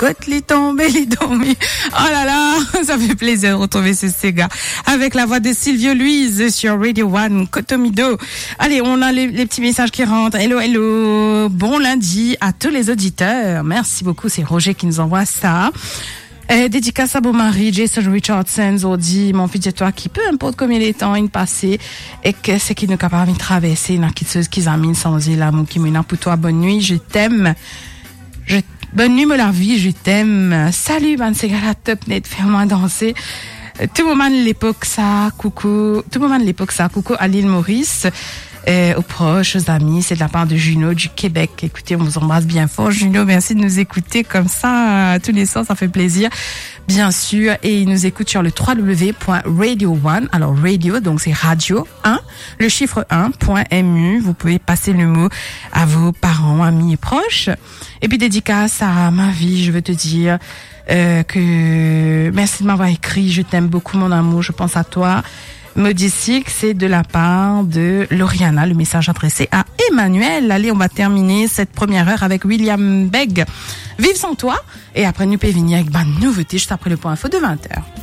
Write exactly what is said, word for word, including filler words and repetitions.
cocotte, les tombées, les dormies. Oh là là, ça fait plaisir de retrouver ce Sega avec la voix de Silvio Louise sur Radio One, Cotomido. Allez, on a les, les petits messages qui rentrent. Hello, hello. Bon lundi à tous les auditeurs. Merci beaucoup, c'est Roger qui nous envoie ça. Euh, dédicace à beau mari, Jason Richardson, Zodi, mon fils de toi qui, peu importe combien de temps il passé, et que c'est qu'il nous capable de traverser, n'a qu'il se qu'ils amènent sans dire l'amour qui mène pour toi, bonne nuit, je t'aime. Je, bonne nuit, me la vie, je t'aime. Salut, man, c'est gars top net, fais-moi danser. Tout moment de l'époque, ça, coucou, tout moment de l'époque, ça, coucou à l'île Maurice. Euh, aux proches, aux amis, c'est de la part de Juno du Québec. Écoutez, on vous embrasse bien fort. Juno, merci de nous écouter comme ça, à tous les sens, ça fait plaisir. Bien sûr, et il nous écoute sur le w w w point radio one. Alors, radio, donc c'est radio un, le chiffre un, point M U. Vous pouvez passer le mot à vos parents, amis et proches. Et puis, dédicace à ma vie, je veux te dire, euh, que merci de m'avoir écrit. Je t'aime beaucoup, mon amour. Je pense à toi. Modici, c'est de la part de Lauriana, le message adressé à Emmanuel. Allez, on va terminer cette première heure avec William Begg. Vive sans toi. Et après, nous pouvons venir avec ma nouveauté juste après le point info de vingt heures.